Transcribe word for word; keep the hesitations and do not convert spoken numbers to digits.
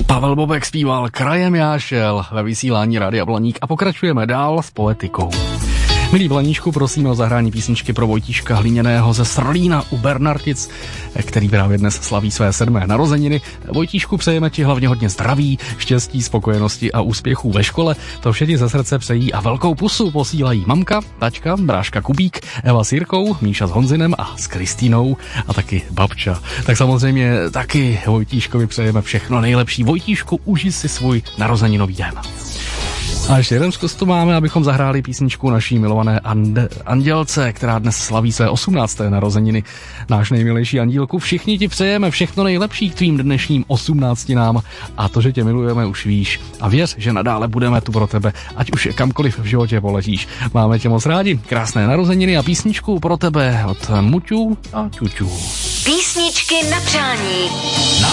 Pavel Bobek zpíval Krajem já šel ve vysílání Rádia Blaník a pokračujeme dál s poetikou. Milí Blaníčku, prosím o zahrání písničky pro Vojtíška Hliněného ze Srlína u Bernartic, který právě dnes slaví své sedmé narozeniny. Vojtíšku, přejeme ti hlavně hodně zdraví, štěstí, spokojenosti a úspěchů ve škole. To vše ti ze srdce přejí a velkou pusu posílají mamka, tačka, bráška Kubík, Eva s Jirkou, Míša s Honzinem a s Kristýnou a taky babča. Tak samozřejmě taky Vojtíškovi přejeme všechno nejlepší. Vojtíšku, uži si svůj narozeninový den. A ještě jeden zkus tu máme, abychom zahráli písničku naší milované and- Andělce, která dnes slaví své osmnácté narozeniny. Náš nejmilejší Andílku, všichni ti přejeme všechno nejlepší k tvým dnešním osmnáctinám a to, že tě milujeme, už víš. A věř, že nadále budeme tu pro tebe, ať už kamkoliv v životě poletíš. Máme tě moc rádi, krásné narozeniny a písničku pro tebe od Muťů a Čučů. Písničky na přání.